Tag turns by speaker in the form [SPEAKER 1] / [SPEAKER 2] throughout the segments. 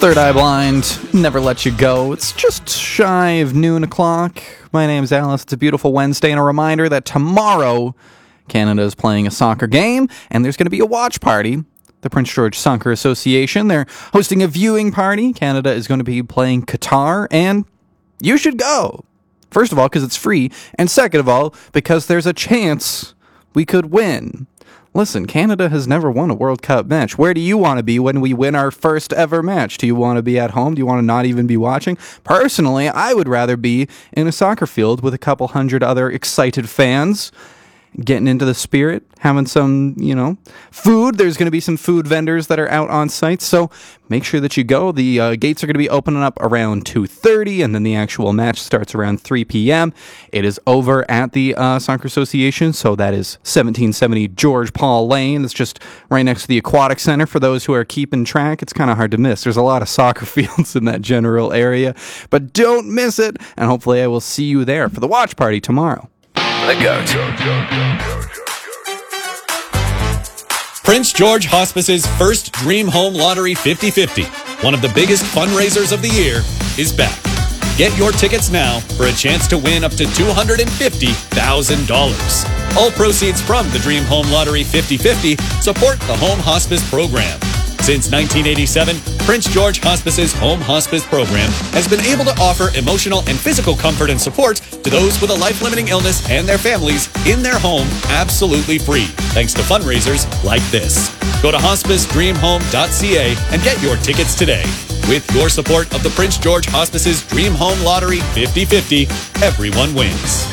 [SPEAKER 1] Third Eye Blind, Never Let You Go. It's just shy of noon o'clock. My name's Alice. It's a beautiful Wednesday, and a reminder that tomorrow Canada is playing a soccer game, and there's going to be a watch party. The Prince George Soccer Association, they're hosting a viewing party. Canada is going to be playing Qatar, and you should go. First of all, because it's free, and second of all, because there's a chance we could win. Listen, Canada has never won a World Cup match. Where do you want to be when we win our first ever match? Do you want to be at home? Do you want to not even be watching? Personally, I would rather be in a soccer field with a couple hundred other excited fans, getting into the spirit, having some, food. There's going to be some food vendors that are out on site, so make sure that you go. The gates are going to be opening up around 2:30, and then the actual match starts around 3 p.m. It is over at the Soccer Association, so that is 1770 George Paul Lane. It's just right next to the Aquatic Center for those who are keeping track. It's kind of hard to miss. There's a lot of soccer fields in that general area, but don't miss it, and hopefully I will see you there for the watch party tomorrow.
[SPEAKER 2] The GOAT. Prince George Hospice's first Dream Home Lottery 50/50, one of the biggest fundraisers of the year, is back. Get your tickets now for a chance to win up to $250,000. All proceeds from the Dream Home Lottery 50/50 support the Home Hospice Program. Since 1987, Prince George Hospice's Home Hospice Program has been able to offer emotional and physical comfort and support to those with a life-limiting illness and their families in their home absolutely free, thanks to fundraisers like this. Go to hospicedreamhome.ca and get your tickets today. With your support of the Prince George Hospice's Dream Home Lottery 50/50, everyone wins.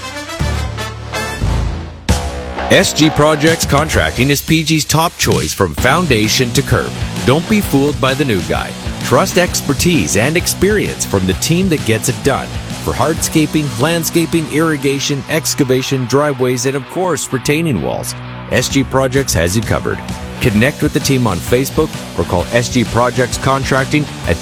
[SPEAKER 3] SG Projects Contracting is PG's top choice from foundation to curb. Don't be fooled by the new guy. Trust expertise and experience from the team that gets it done. For hardscaping, landscaping, irrigation, excavation, driveways, and of course, retaining walls, SG Projects has you covered. Connect with the team on Facebook or call SG Projects Contracting at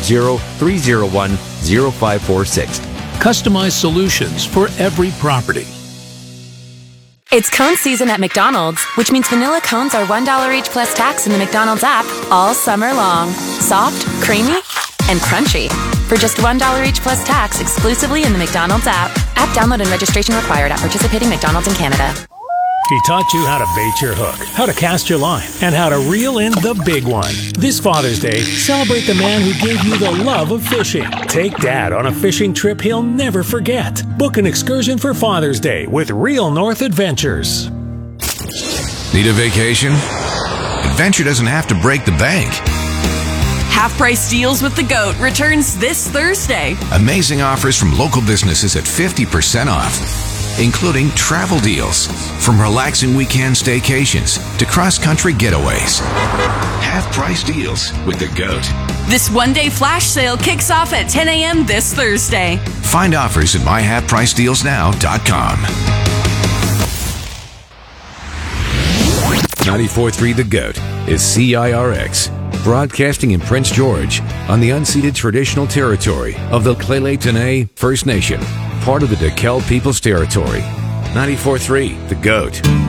[SPEAKER 3] 250-301-0546.
[SPEAKER 4] Customized solutions for every property.
[SPEAKER 5] It's cone season at McDonald's, which means vanilla cones are $1 each plus tax in the McDonald's app all summer long. Soft, creamy, and crunchy. For just $1 each plus tax exclusively in the McDonald's app. App download and registration required at participating McDonald's in Canada.
[SPEAKER 4] He taught you how to bait your hook, how to cast your line, and how to reel in the big one. This Father's Day, celebrate the man who gave you the love of fishing. Take Dad on a fishing trip he'll never forget. Book an excursion for Father's Day with Real North Adventures.
[SPEAKER 6] Need a vacation? Adventure doesn't have to break the bank.
[SPEAKER 7] Half-price deals with the GOAT returns this Thursday.
[SPEAKER 6] Amazing offers from local businesses at 50% off, including travel deals, from relaxing weekend staycations to cross-country getaways. Half-price deals with the GOAT.
[SPEAKER 7] This one-day flash sale kicks off at 10 a.m. this Thursday.
[SPEAKER 6] Find offers at myhalfpricedealsnow.com.
[SPEAKER 3] 94.3 The GOAT is CIRX, broadcasting in Prince George on the unceded traditional territory of the Lheidli First Nation, part of the Dakel People's Territory. 94.3 The GOAT.